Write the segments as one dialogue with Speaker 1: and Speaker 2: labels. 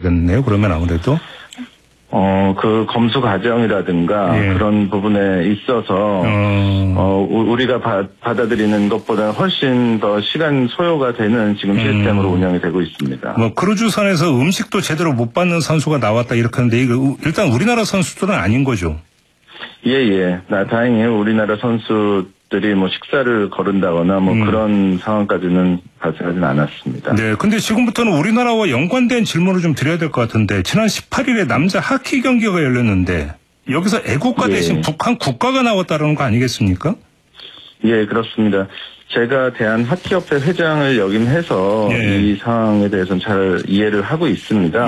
Speaker 1: 되겠네요. 그러면 아무래도.
Speaker 2: 그 검수 과정이라든가 그런 부분에 있어서 우리가 받아들이는 것보다 훨씬 더 시간 소요가 되는 지금 시스템으로 운영이 되고 있습니다.
Speaker 1: 뭐 크루즈선에서 음식도 제대로 못 받는 선수가 나왔다 이렇게 하는데 이거 일단 우리나라 선수들은 아닌 거죠?
Speaker 2: 예. 다행히 우리나라 선수들이 뭐 식사를 거른다거나 뭐 그런 상황까지는 발생하지는 않았습니다.
Speaker 1: 네. 근데 지금부터는 우리나라와 연관된 질문을 좀 드려야 될 것 같은데 지난 18일에 남자 하키 경기가 열렸는데 여기서 애국가 대신 북한 국가가 나왔다는 거 아니겠습니까?
Speaker 2: 예, 그렇습니다. 제가 대한하키협회 회장을 역임해서 이 상황에 대해서는 잘 이해를 하고 있습니다.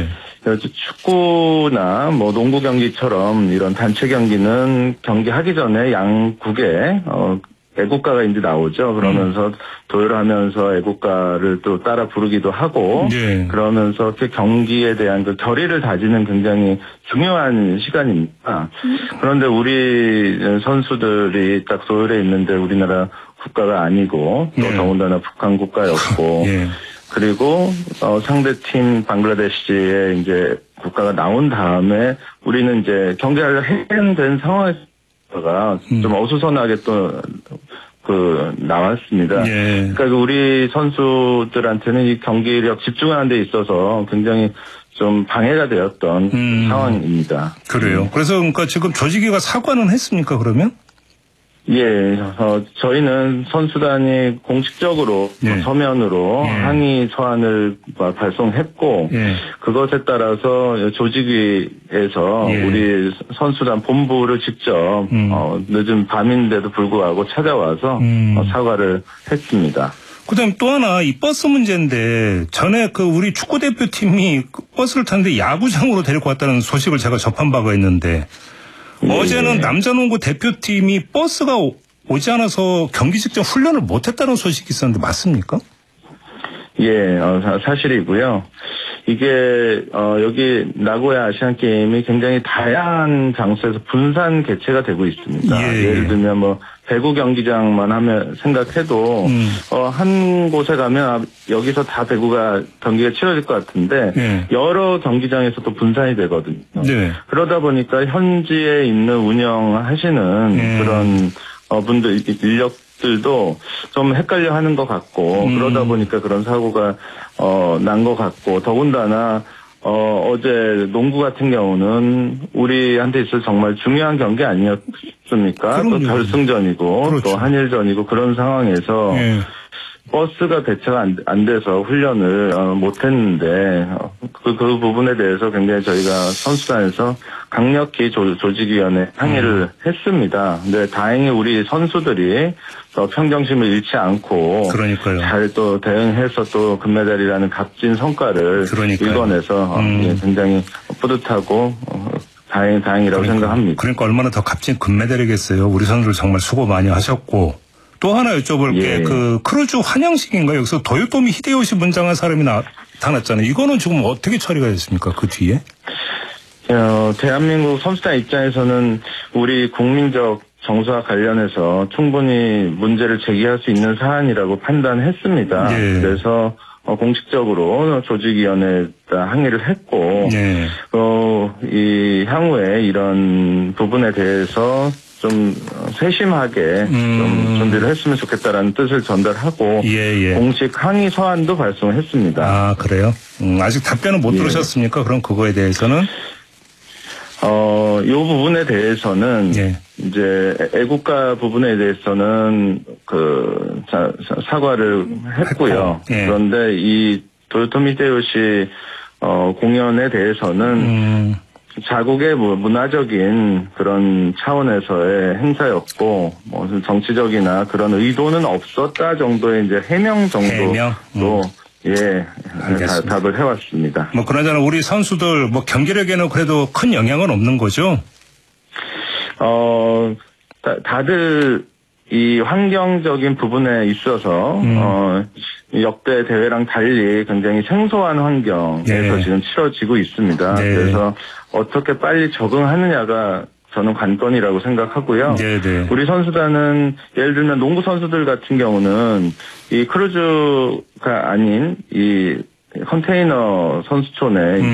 Speaker 2: 축구나 뭐 농구 경기처럼 이런 단체 경기는 경기하기 전에 양국에 애국가가 이제 나오죠. 그러면서 도열하면서 애국가를 또 따라 부르기도 하고 그러면서 그 경기에 대한 그 결의를 다지는 굉장히 중요한 시간입니다. 그런데 우리 선수들이 딱 도열해 있는데 우리나라 국가가 아니고 또 더군다나 북한 국가였고 그리고 상대팀 방글라데시의 이제 국가가 나온 다음에 우리는 이제 경기를 해야 상황에서가 좀 어수선하게 또 나왔습니다. 그러니까 우리 선수들한테는 이 경기력 집중하는 데 있어서 굉장히 좀 방해가 되었던 상황입니다.
Speaker 1: 그래요. 그래서 그러니까 지금 조직위가 사과는 했습니까 그러면?
Speaker 2: 예, 저희는 선수단이 공식적으로 서면으로 항의 서한을 발송했고 그것에 따라서 조직위에서 우리 선수단 본부를 직접 늦은 밤인데도 불구하고 찾아와서 사과를 했습니다.
Speaker 1: 그다음 또 하나 이 버스 문제인데 전에 우리 축구 대표팀이 버스를 탔는데 야구장으로 데리고 왔다는 소식을 제가 접한 바가 있는데 어제는 남자농구 대표팀이 버스가 오지 않아서 경기 직전 훈련을 못했다는 소식이 있었는데 맞습니까?
Speaker 2: 예, 사실이고요. 이게 여기 나고야 아시안 게임이 굉장히 다양한 장소에서 분산 개최가 되고 있습니다. 예를 들면 뭐 배구 경기장만 생각해도 한 곳에 가면 여기서 다 배구가 경기가 치러질 것 같은데 여러 경기장에서 또 분산이 되거든요. 그러다 보니까 현지에 있는 운영하시는 그런 분들 인력들도 좀 헷갈려 하는 것 같고 그러다 보니까 그런 사고가 난 것 같고 더군다나 어제 농구 같은 경우는 우리한테 있어서 정말 중요한 경기 아니었습니까? 또 결승전이고 또 한일전이고 그런 상황에서 버스가 대체가 안 돼서 훈련을 못했는데 그 부분에 대해서 굉장히 저희가 선수단에서 강력히 조직위원회에 항의를 했습니다. 근데 다행히 우리 선수들이 평정심을 잃지 않고 잘 또 대응해서 또 금메달이라는 값진 성과를 일궈내서 굉장히 뿌듯하고 다행이라고 생각합니다.
Speaker 1: 그러니까 얼마나 더 값진 금메달이겠어요. 우리 선수들 정말 수고 많이 하셨고. 또 하나 여쭤볼 게 크루즈 환영식인가요? 여기서 도요토미 히데요시 문장한 사람이 나타났잖아요. 이거는 지금 어떻게 처리가 됐습니까? 그 뒤에?
Speaker 2: 대한민국 선수단 입장에서는 우리 국민적 정서와 관련해서 충분히 문제를 제기할 수 있는 사안이라고 판단했습니다. 그래서 공식적으로 조직위원회에다 항의를 했고 이 향후에 이런 부분에 대해서 좀 세심하게 좀 준비를 했으면 좋겠다라는 뜻을 전달하고 공식 항의 서한도 발송했습니다.
Speaker 1: 아, 그래요? 아직 답변은 못 들으셨습니까? 그럼 그거에 대해서는?
Speaker 2: 이 부분에 대해서는 이제 애국가 부분에 대해서는 사과를 했고요. 그런데 이 도요토미 히데요시 공연에 대해서는 자국의 문화적인 그런 차원에서의 행사였고, 무슨 정치적이나 그런 의도는 없었다 정도의 이제 해명 정도로, 답을 해왔습니다.
Speaker 1: 뭐, 그나저나 우리 선수들, 경기력에는 그래도 큰 영향은 없는 거죠?
Speaker 2: 다들 이 환경적인 부분에 있어서, 역대 대회랑 달리 굉장히 생소한 환경에서 지금 치러지고 있습니다. 그래서 어떻게 빨리 적응하느냐가 저는 관건이라고 생각하고요. 우리 선수단은 예를 들면 농구 선수들 같은 경우는 이 크루즈가 아닌 이 컨테이너 선수촌에